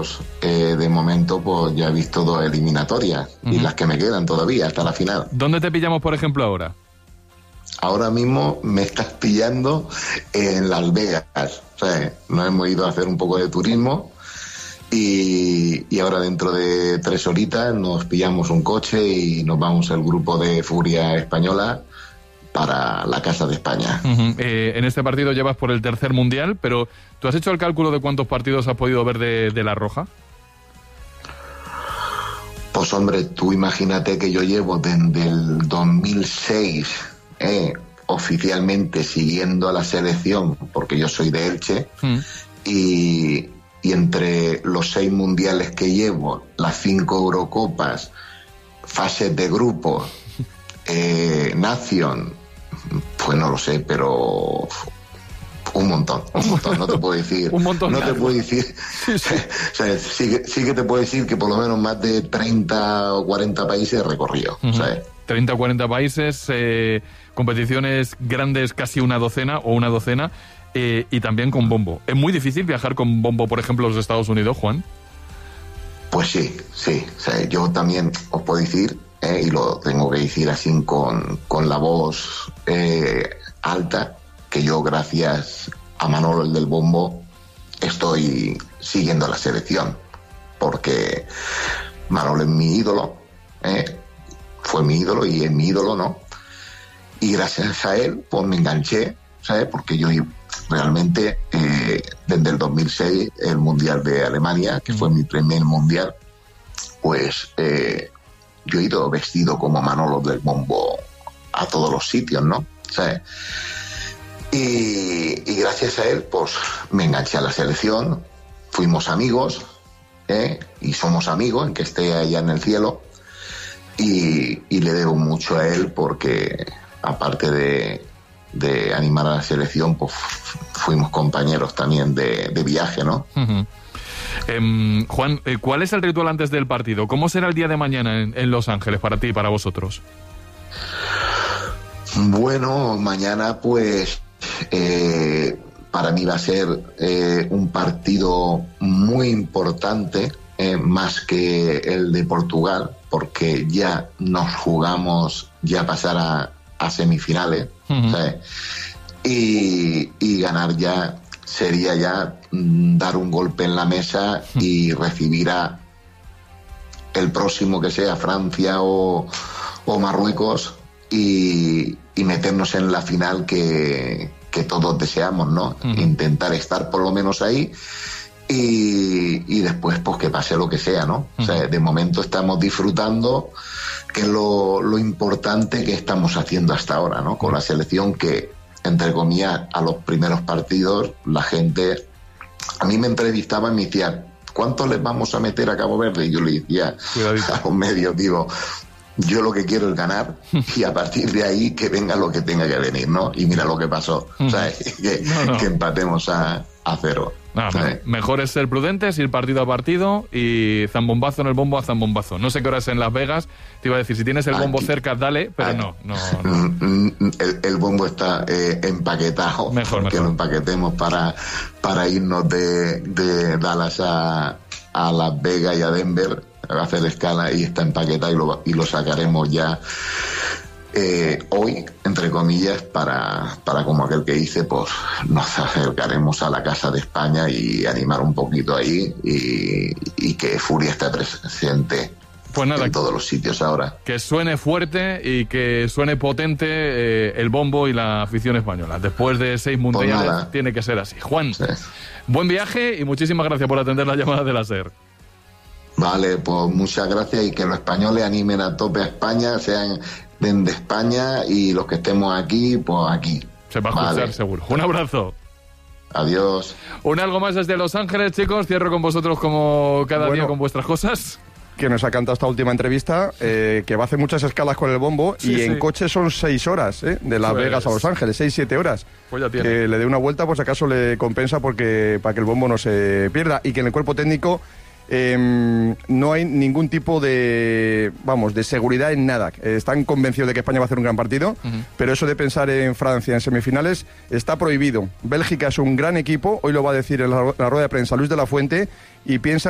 pues de momento pues ya he visto 2 eliminatorias y las que me quedan todavía hasta la final. ¿Dónde te pillamos, por ejemplo, ahora? Ahora mismo me estás pillando en Las Vegas. O sea, nos hemos ido a hacer un poco de turismo y ahora dentro de 3 horitas nos pillamos un coche y nos vamos el grupo de Furia Española para la Casa de España. En este partido llevas por el 3er mundial, pero ¿tú has hecho el cálculo de cuántos partidos has podido ver de La Roja? Pues hombre, tú imagínate que yo llevo desde el 2006 oficialmente siguiendo a la selección, porque yo soy de Elche, y entre los 6 mundiales que llevo, las 5 Eurocopas, fases de grupos, Nation, pues no lo sé, pero un montón, no te puedo decir. Un montón. No te puedo decir. Sí. O sea, sí que te puedo decir que por lo menos más de 30 o 40 países he recorrido, ¿sabes? 30 o 40 países, competiciones grandes, casi una docena, y también con bombo. ¿Es muy difícil viajar con bombo, por ejemplo, a los Estados Unidos, Juan? Pues sí. O sea, yo también os puedo decir, y lo tengo que decir así con la voz alta, que yo, gracias a Manolo, el del bombo, estoy siguiendo a la selección, porque Manolo es mi ídolo, fue mi ídolo y es mi ídolo, ¿no? Y gracias a él, pues me enganché, ¿sabes? Porque yo realmente, desde el 2006, el Mundial de Alemania, que fue mi primer Mundial, pues yo he ido vestido como Manolo del bombo a todos los sitios, ¿no? ¿Sabes? Y gracias a él, pues me enganché a la selección, fuimos amigos, y somos amigos, en que esté allá en el cielo, y le debo mucho a él porque, aparte de animar a la selección, pues fuimos compañeros también de viaje, ¿no? Juan, ¿cuál es el ritual antes del partido? ¿Cómo será el día de mañana en Los Ángeles para ti y para vosotros? Bueno, mañana pues para mí va a ser un partido muy importante, más que el de Portugal, porque ya nos jugamos ya pasar a semifinales, ¿sabes? Y ganar ya sería ya dar un golpe en la mesa y recibir a el próximo, que sea Francia o Marruecos, y meternos en la final que todos deseamos, ¿no? Intentar estar por lo menos ahí y después pues que pase lo que sea, ¿no? O sea, de momento estamos disfrutando, que es lo importante que estamos haciendo hasta ahora, ¿no? Con la selección, que, entre comillas, a los primeros partidos la gente a mí me entrevistaba y me decía, ¿cuánto les vamos a meter a Cabo Verde? Y yo le decía a los medios, digo, yo lo que quiero es ganar y a partir de ahí que venga lo que tenga que venir, ¿no? Y mira lo que pasó, ¿sabes? Que empatemos a 0. Mejor es ser prudentes, ir partido a partido y zambombazo en el bombo a zambombazo. No sé qué hora es en Las Vegas, te iba a decir, si tienes el bombo cerca, dale, pero no. El bombo está empaquetado, mejor. Lo empaquetemos para irnos de Dallas a Las Vegas y a Denver, a hacer escala, y está empaquetado y lo sacaremos ya hoy, entre comillas, para como aquel que dice, pues nos acercaremos a la Casa de España y animar un poquito ahí y que Furia esté presente. Pues nada, en todos los sitios ahora. Que suene fuerte y que suene potente el bombo y la afición española. Después de 6 mundiales, pues tiene que ser así. Juan, buen viaje y muchísimas gracias por atender la llamada de la SER. Vale, pues muchas gracias, y que los españoles animen a tope a España, sean de España, y los que estemos aquí, pues aquí. Se va a escuchar seguro. Un abrazo. Adiós. Un algo más desde Los Ángeles, chicos. Cierro con vosotros como cada día con vuestras cosas. Que nos ha cantado esta última entrevista, que va a hacer muchas escalas con el bombo, en coche son 6 horas, de Las Vegas a Los Ángeles, 6-7 horas. Pues ya tiene. Que le dé una vuelta, pues acaso le compensa, para que el bombo no se pierda, y que en el cuerpo técnico no hay ningún tipo de seguridad en nada. Están convencidos de que España va a hacer un gran partido, pero eso de pensar en Francia en semifinales está prohibido. Bélgica es un gran equipo, hoy lo va a decir en la rueda de prensa Luis de la Fuente, y piensa